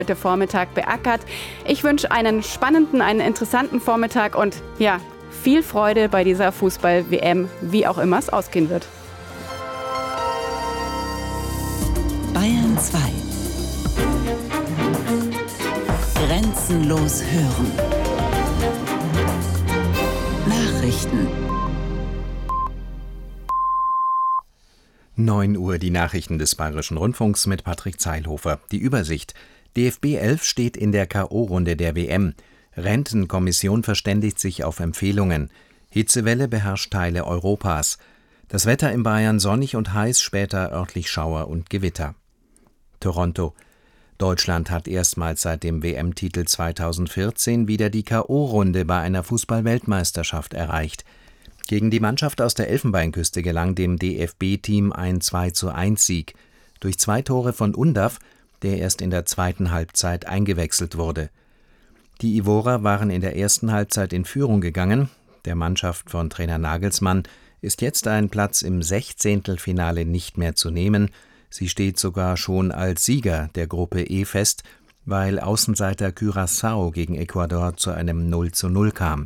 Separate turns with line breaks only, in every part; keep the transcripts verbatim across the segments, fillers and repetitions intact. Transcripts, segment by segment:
heute Vormittag beackert. Ich wünsche einen spannenden, einen interessanten Vormittag und ja, viel Freude bei dieser Fußball-W M, wie auch immer es ausgehen wird.
Bayern zwei. Grenzenlos hören. Nachrichten.
neun Uhr die Nachrichten des Bayerischen Rundfunks mit Patrick Zeilhofer. Die Übersicht. D F B elf steht in der K O-Runde der W M. Rentenkommission verständigt sich auf Empfehlungen. Hitzewelle beherrscht Teile Europas. Das Wetter in Bayern sonnig und heiß, später örtlich Schauer und Gewitter. Toronto. Deutschland hat erstmals seit dem W M-Titel zweitausendvierzehn wieder die K O-Runde bei einer Fußball-Weltmeisterschaft erreicht. Gegen die Mannschaft aus der Elfenbeinküste gelang dem D F B-Team ein zwei zu eins Sieg. Durch zwei Tore von Undav, der erst in der zweiten Halbzeit eingewechselt wurde. Die Ivorer waren in der ersten Halbzeit in Führung gegangen. Der Mannschaft von Trainer Nagelsmann ist jetzt ein Platz im Sechzehntelfinale nicht mehr zu nehmen. Sie steht sogar schon als Sieger der Gruppe E fest, weil Außenseiter Curaçao gegen Ecuador zu einem null zu null kam.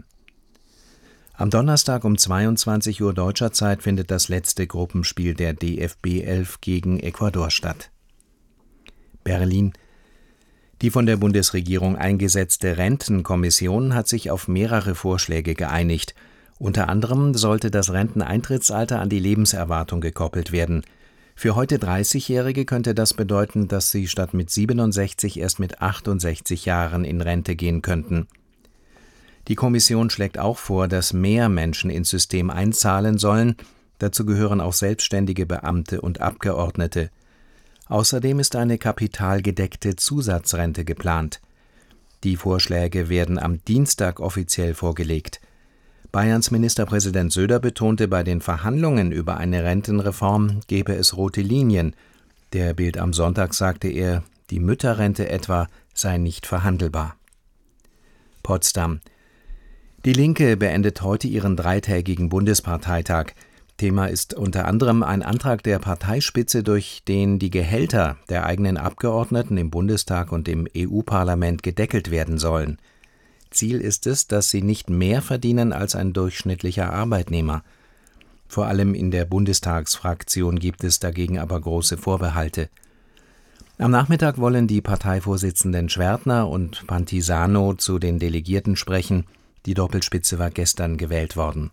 Am Donnerstag um zweiundzwanzig Uhr deutscher Zeit findet das letzte Gruppenspiel der D F B elf gegen Ecuador statt. Berlin. Die von der Bundesregierung eingesetzte Rentenkommission hat sich auf mehrere Vorschläge geeinigt. Unter anderem sollte das Renteneintrittsalter an die Lebenserwartung gekoppelt werden. Für heute dreißigjährige könnte das bedeuten, dass sie statt mit siebenundsechzig erst mit achtundsechzig Jahren in Rente gehen könnten. Die Kommission schlägt auch vor, dass mehr Menschen ins System einzahlen sollen. Dazu gehören auch selbstständige Beamte und Abgeordnete. Außerdem ist eine kapitalgedeckte Zusatzrente geplant. Die Vorschläge werden am Dienstag offiziell vorgelegt. Bayerns Ministerpräsident Söder betonte, bei den Verhandlungen über eine Rentenreform gebe es rote Linien. Der Bild am Sonntag sagte er, die Mütterrente etwa sei nicht verhandelbar. Potsdam. Die Linke beendet heute ihren dreitägigen Bundesparteitag. Thema ist unter anderem ein Antrag der Parteispitze, durch den die Gehälter der eigenen Abgeordneten im Bundestag und im E U-Parlament gedeckelt werden sollen. Ziel ist es, dass sie nicht mehr verdienen als ein durchschnittlicher Arbeitnehmer. Vor allem in der Bundestagsfraktion gibt es dagegen aber große Vorbehalte. Am Nachmittag wollen die Parteivorsitzenden Schwertner und Pantisano zu den Delegierten sprechen. Die Doppelspitze war gestern gewählt worden.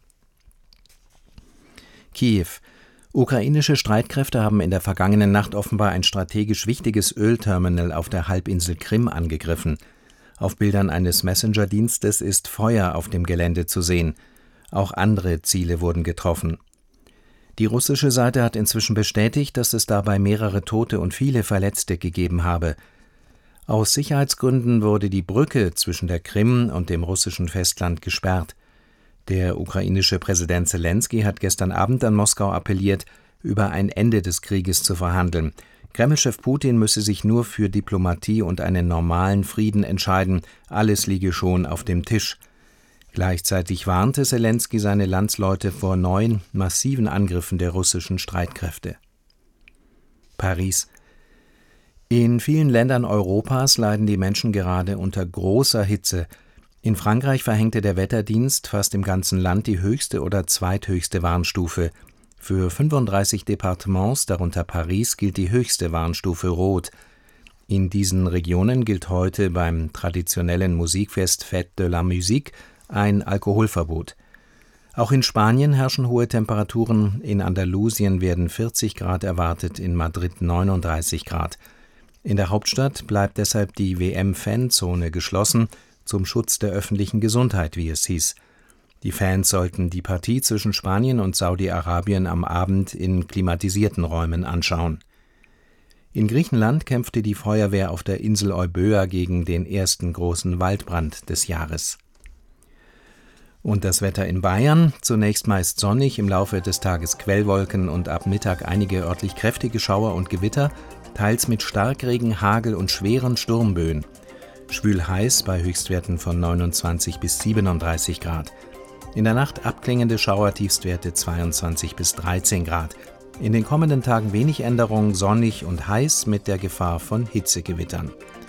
Kiew. Ukrainische Streitkräfte haben in der vergangenen Nacht offenbar ein strategisch wichtiges Ölterminal auf der Halbinsel Krim angegriffen. Auf Bildern eines Messenger-Dienstes ist Feuer auf dem Gelände zu sehen. Auch andere Ziele wurden getroffen. Die russische Seite hat inzwischen bestätigt, dass es dabei mehrere Tote und viele Verletzte gegeben habe. Aus Sicherheitsgründen wurde die Brücke zwischen der Krim und dem russischen Festland gesperrt. Der ukrainische Präsident Selensky hat gestern Abend an Moskau appelliert, über ein Ende des Krieges zu verhandeln. Kremlchef Putin müsse sich nur für Diplomatie und einen normalen Frieden entscheiden, alles liege schon auf dem Tisch. Gleichzeitig warnte Selensky seine Landsleute vor neuen, massiven Angriffen der russischen Streitkräfte. Paris. In vielen Ländern Europas leiden die Menschen gerade unter großer Hitze. In Frankreich verhängte der Wetterdienst fast im ganzen Land die höchste oder zweithöchste Warnstufe. Für fünfunddreißig Departements, darunter Paris, gilt die höchste Warnstufe Rot. In diesen Regionen gilt heute beim traditionellen Musikfest Fête de la Musique ein Alkoholverbot. Auch in Spanien herrschen hohe Temperaturen, in Andalusien werden vierzig Grad erwartet, in Madrid neununddreißig Grad. In der Hauptstadt bleibt deshalb die W M-Fanzone geschlossen, zum Schutz der öffentlichen Gesundheit, wie es hieß. Die Fans sollten die Partie zwischen Spanien und Saudi-Arabien am Abend in klimatisierten Räumen anschauen. In Griechenland kämpfte die Feuerwehr auf der Insel Euböa gegen den ersten großen Waldbrand des Jahres. Und das Wetter in Bayern, zunächst meist sonnig, im Laufe des Tages Quellwolken und ab Mittag einige örtlich kräftige Schauer und Gewitter, teils mit Starkregen, Hagel und schweren Sturmböen. Schwül heiß bei Höchstwerten von neunundzwanzig bis siebenunddreißig Grad. In der Nacht abklingende Schauertiefstwerte zweiundzwanzig bis dreizehn Grad. In den kommenden Tagen wenig Änderung, sonnig und heiß mit der Gefahr von Hitzegewittern.